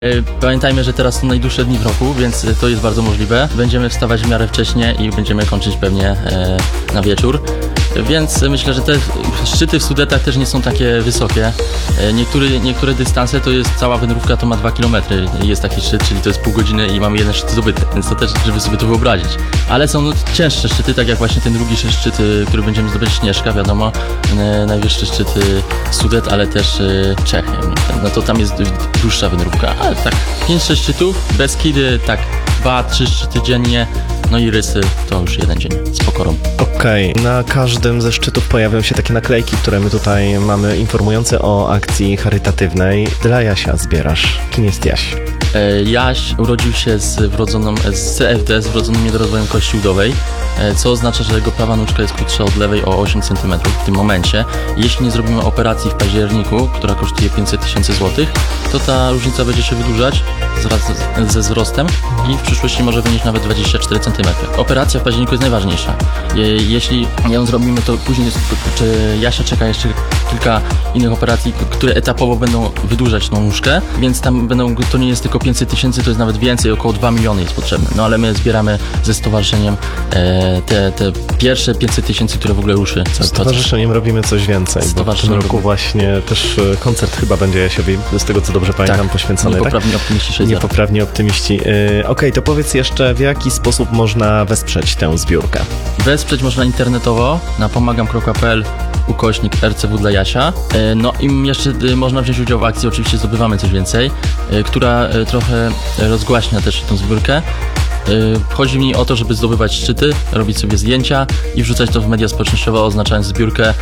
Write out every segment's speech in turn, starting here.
Pamiętajmy, że teraz są najdłuższe dni w roku, więc to jest bardzo możliwe. Będziemy wstawać w miarę wcześnie i będziemy kończyć pewnie na wieczór. Więc myślę, że te szczyty w Sudetach też nie są takie wysokie. Niektóre dystanse to jest cała wędrówka, to ma 2 km. Jest taki szczyt, czyli to jest pół godziny i mamy jeden szczyt zdobyty, więc to też, żeby sobie to wyobrazić. Ale są cięższe szczyty, tak jak właśnie ten drugi szczyt, który będziemy zdobyć, Śnieżka, wiadomo, najwyższy szczyt Sudet, ale też Czechy. No to tam jest dłuższa wędrówka, ale tak 5-6 szczytów, Beskidy, tak 2-3 szczyty dziennie. No i Rysy to już jeden dzień z pokorą. Okej. Na każdym ze szczytów pojawią się takie naklejki, które my tutaj mamy, informujące o akcji charytatywnej. Dla Jasia zbierasz. Kim jest Jaś? Jaś urodził się z CFD, z wrodzoną niedorozwojem kości udowej, co oznacza, że jego prawa nóżka jest krótsza od lewej o 8 cm w tym momencie. Jeśli nie zrobimy operacji w październiku, która kosztuje 500 000 złotych, to ta różnica będzie się wydłużać ze wzrostem i w przyszłości może wynieść nawet 24 cm. Operacja w październiku jest najważniejsza. Jeśli ją zrobimy, to później Jasia czeka jeszcze kilka innych operacji, które etapowo będą wydłużać tą nóżkę, więc tam to nie jest tylko 500 000, to jest nawet więcej, około 2 miliony jest potrzebne. No ale my zbieramy ze stowarzyszeniem te pierwsze 500 000, które w ogóle ruszy. Z stowarzyszeniem robimy coś więcej, bo w tym roku właśnie też koncert chyba będzie Jasiowi, z tego co dobrze pamiętam, poświęcony. Niepoprawni optymiści. Niepoprawni optymiści. Okej, to powiedz jeszcze, w jaki sposób można wesprzeć tę zbiórkę? Wesprzeć można internetowo na pomagam.pl/RCW dla Jasia. No i jeszcze można wziąć udział w akcji, oczywiście zdobywamy coś więcej, która trochę rozgłaśnia też tę zbiórkę. Chodzi mi o to, żeby zdobywać szczyty, robić sobie zdjęcia i wrzucać to w media społecznościowe, oznaczając zbiórkę,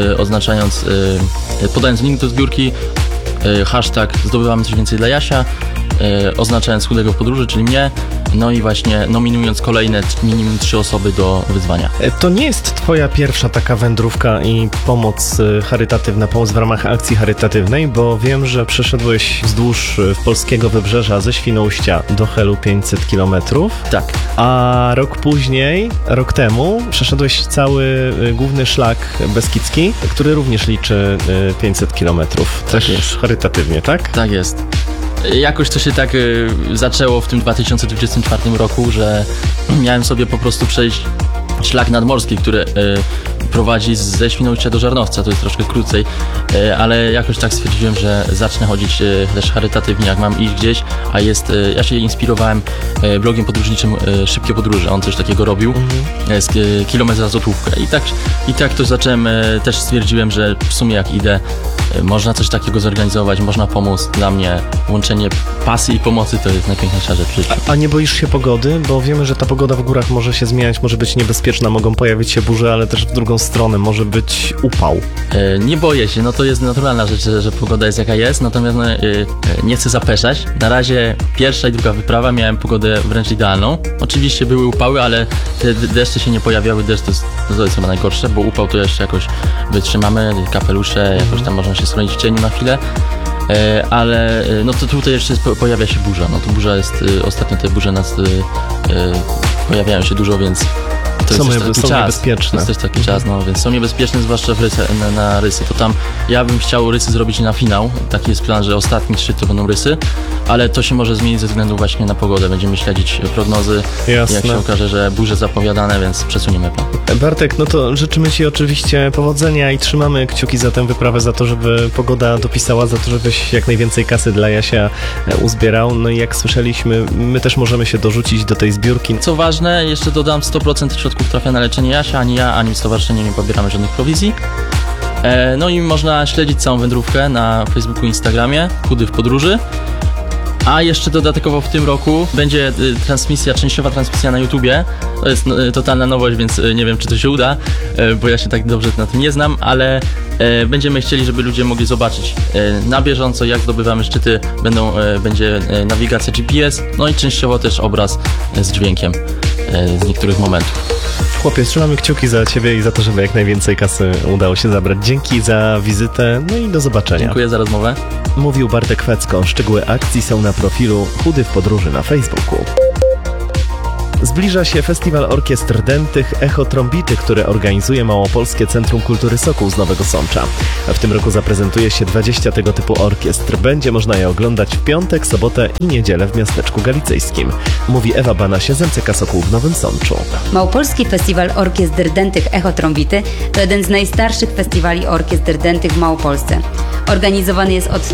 podając link do zbiórki, hashtag zdobywamy coś więcej dla Jasia, oznaczając Chudego w podróży, czyli mnie, no i właśnie nominując kolejne minimum 3 osoby do wyzwania. To nie jest twoja pierwsza taka wędrówka i pomoc charytatywna, pomoc w ramach akcji charytatywnej, bo wiem, że przeszedłeś wzdłuż polskiego wybrzeża ze Świnoujścia do Helu 500 km. Tak. A rok temu przeszedłeś cały główny szlak beskidzki, który również liczy 500 km. Też jest charytatywnie, tak? Tak jest. Jakoś to się tak zaczęło w tym 2024 roku, że miałem sobie po prostu przejść szlak nadmorski, który prowadzi ze Świnoujścia do Żarnowca, to jest troszkę krócej, ale jakoś tak stwierdziłem, że zacznę chodzić też charytatywnie, jak mam iść gdzieś, ja się inspirowałem blogiem podróżniczym Szybkie Podróże, on coś takiego robił, z kilometr za złotówkę i tak to zacząłem, też stwierdziłem, że w sumie jak idę, można coś takiego zorganizować, można pomóc. Dla mnie łączenie pasji i pomocy to jest najpiękniejsza rzecz w życiu. A nie boisz się pogody? Bo wiemy, że ta pogoda w górach może się zmieniać, może być niebezpieczna, mogą pojawić się burze, ale też w drugą stronę może być upał. Nie boję się, no to jest naturalna rzecz, że pogoda jest jaka jest, natomiast nie chcę zapeszać. Na pierwsza i druga wyprawa miałem pogodę wręcz idealną. Oczywiście były upały, ale te deszcze się nie pojawiały, deszcz to jest chyba najgorsze, bo upał to jeszcze jakoś wytrzymamy, kapelusze, jakoś tam można się schronić w cieniu na chwilę. Ale no to tutaj jeszcze pojawia się burza. No to burza jest, ostatnio te burze pojawiają się dużo, więc to są niebezpieczne. To jest też taki czas, no więc są niebezpieczne, zwłaszcza na Rysy. To tam ja bym chciał Rysy zrobić na finał. Taki jest plan, że ostatni szczyt to będą Rysy, ale to się może zmienić ze względu właśnie na pogodę. Będziemy śledzić prognozy. Jasne. Jak się okaże, że burze zapowiadane, więc przesuniemy plan. Bartek, no to życzymy Ci oczywiście powodzenia i trzymamy kciuki za tę wyprawę, za to, żeby pogoda dopisała, za to, żebyś jak najwięcej kasy dla Jasia uzbierał. No i jak słyszeliśmy, my też możemy się dorzucić do tej zbiórki. Co ważne, jeszcze dodam, 100% środków trafia na leczenie Jasia, ani ja, ani stowarzyszenie nie pobieramy żadnych prowizji. No i można śledzić całą wędrówkę na Facebooku i Instagramie Chudy w podróży. A jeszcze dodatkowo w tym roku będzie częściowa transmisja na YouTubie. To jest totalna nowość, więc nie wiem, czy to się uda, bo ja się tak dobrze na tym nie znam, ale będziemy chcieli, żeby ludzie mogli zobaczyć na bieżąco, jak zdobywamy szczyty. Będzie nawigacja GPS, no i częściowo też obraz z dźwiękiem z niektórych momentów. Chłopie, trzymamy kciuki za Ciebie i za to, żeby jak najwięcej kasy udało się zabrać. Dzięki za wizytę, no i do zobaczenia. Dziękuję za rozmowę. Mówił Bartek Fecko. Szczegóły akcji są na profilu Chudy w podróży na Facebooku. Zbliża się Festiwal Orkiestr Dętych Echo Trombity, który organizuje Małopolskie Centrum Kultury Sokół z Nowego Sącza. W tym roku zaprezentuje się 20 tego typu orkiestr. Będzie można je oglądać w piątek, sobotę i niedzielę w miasteczku galicyjskim. Mówi Ewa Banasie z MCK Sokół w Nowym Sączu. Małopolski Festiwal Orkiestr Dętych Echo Trombity to jeden z najstarszych festiwali orkiestr dętych w Małopolsce. Organizowany jest od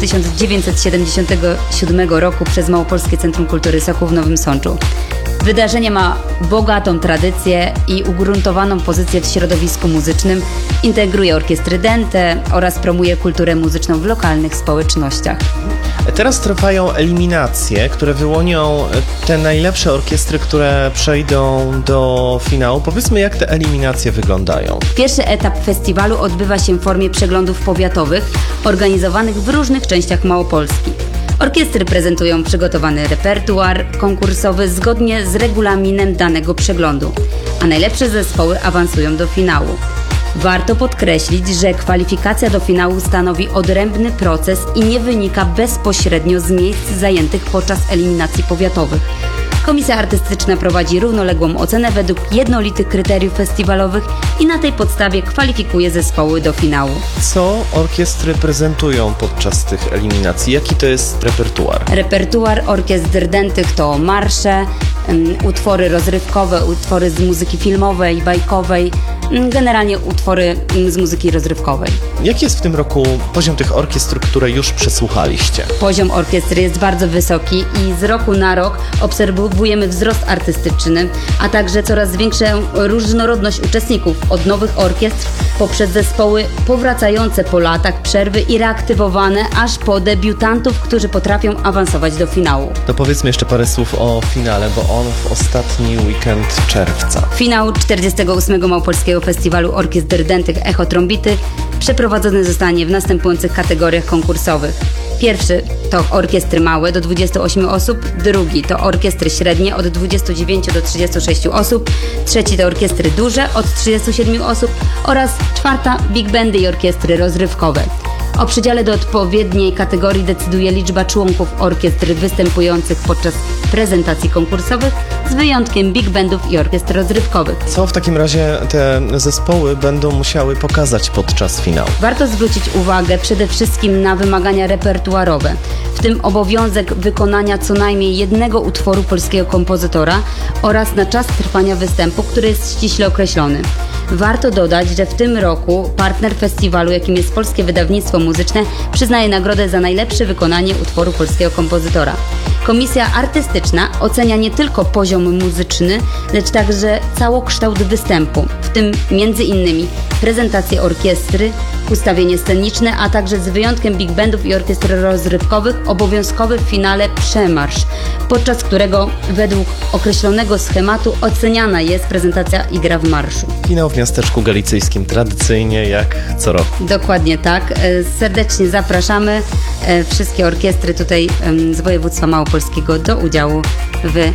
1977 roku przez Małopolskie Centrum Kultury Sokół w Nowym Sączu. Wydarzenie ma bogatą tradycję i ugruntowaną pozycję w środowisku muzycznym, integruje orkiestry dęte oraz promuje kulturę muzyczną w lokalnych społecznościach. Teraz trwają eliminacje, które wyłonią te najlepsze orkiestry, które przejdą do finału. Powiedzmy, jak te eliminacje wyglądają. Pierwszy etap festiwalu odbywa się w formie przeglądów powiatowych organizowanych w różnych częściach Małopolski. Orkiestry prezentują przygotowany repertuar konkursowy zgodnie z regulaminem danego przeglądu, a najlepsze zespoły awansują do finału. Warto podkreślić, że kwalifikacja do finału stanowi odrębny proces i nie wynika bezpośrednio z miejsc zajętych podczas eliminacji powiatowych. Komisja artystyczna prowadzi równoległą ocenę według jednolitych kryteriów festiwalowych i na tej podstawie kwalifikuje zespoły do finału. Co orkiestry prezentują podczas tych eliminacji? Jaki to jest repertuar? Repertuar orkiestr dętych to marsze, utwory rozrywkowe, utwory z muzyki filmowej, bajkowej, generalnie utwory z muzyki rozrywkowej. Jaki jest w tym roku poziom tych orkiestr, które już przesłuchaliście? Poziom orkiestry jest bardzo wysoki i z roku na rok obserwujemy wzrost artystyczny, a także coraz większą różnorodność uczestników, od nowych orkiestr poprzez zespoły powracające po latach przerwy i reaktywowane, aż po debiutantów, którzy potrafią awansować do finału. To powiedzmy jeszcze parę słów o finale, bo on w ostatni weekend czerwca. Finał 48. Małopolskiego Festiwalu Orkiestr Dętych Echo Trombity przeprowadzony zostanie w następujących kategoriach konkursowych. Pierwszy to orkiestry małe do 28 osób, drugi to orkiestry średnie od 29 do 36 osób, trzeci to orkiestry duże od 37 osób oraz czwarta big bandy i orkiestry rozrywkowe. O przydziale do odpowiedniej kategorii decyduje liczba członków orkiestr występujących podczas prezentacji konkursowych, z wyjątkiem big bandów i orkiestr rozrywkowych. Co w takim razie te zespoły będą musiały pokazać podczas finału? Warto zwrócić uwagę przede wszystkim na wymagania repertuarowe, w tym obowiązek wykonania co najmniej jednego utworu polskiego kompozytora oraz na czas trwania występu, który jest ściśle określony. Warto dodać, że w tym roku partner festiwalu, jakim jest Polskie Wydawnictwo Muzyczne, przyznaje nagrodę za najlepsze wykonanie utworu polskiego kompozytora. Komisja artystyczna ocenia nie tylko poziom muzyczny, lecz także całokształt występu, w tym m.in. prezentację orkiestry, ustawienie sceniczne, a także z wyjątkiem big bandów i orkiestr rozrywkowych obowiązkowy w finale przemarsz, podczas którego według określonego schematu oceniana jest prezentacja i gra w marszu. Finał w miasteczku galicyjskim tradycyjnie jak co roku. Dokładnie tak. Serdecznie zapraszamy wszystkie orkiestry tutaj z województwa małopolskiego do udziału w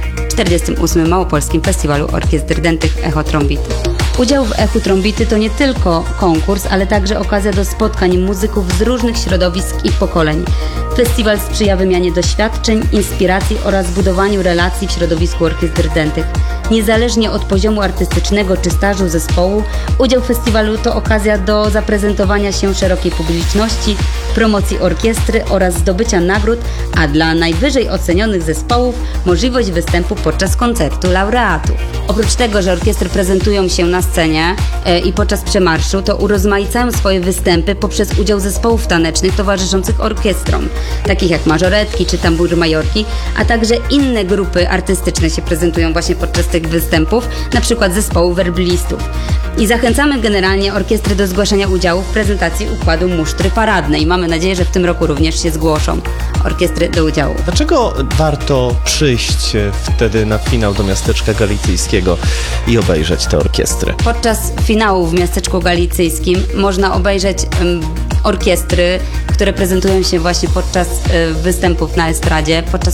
48. Małopolskim Festiwalu Orkiestr Dętych Echo Trombity. Udział w Echu Trombity to nie tylko konkurs, ale także okazja do spotkań muzyków z różnych środowisk i pokoleń. Festiwal sprzyja wymianie doświadczeń, inspiracji oraz budowaniu relacji w środowisku orkiestr dętych. Niezależnie od poziomu artystycznego czy stażu zespołu, udział w festiwalu to okazja do zaprezentowania się szerokiej publiczności, promocji orkiestry oraz zdobycia nagród, a dla najwyżej ocenionych zespołów możliwość występu podczas koncertu laureatów. Oprócz tego, że orkiestry prezentują się na scenie i podczas przemarszu, to urozmaicają swoje występy poprzez udział zespołów tanecznych towarzyszących orkiestrom, takich jak mażoretki czy tambury majorki, a także inne grupy artystyczne się prezentują właśnie podczas tych występów, na przykład zespołu werblistów. I zachęcamy generalnie orkiestry do zgłaszania udziału w prezentacji układu musztry paradnej. Mamy nadzieję, że w tym roku również się zgłoszą orkiestry do udziału. Dlaczego warto przyjść wtedy na finał do miasteczka galicyjskiego i obejrzeć te orkiestry? Podczas finału w miasteczku galicyjskim można obejrzeć orkiestry, które prezentują się właśnie podczas występów na estradzie, podczas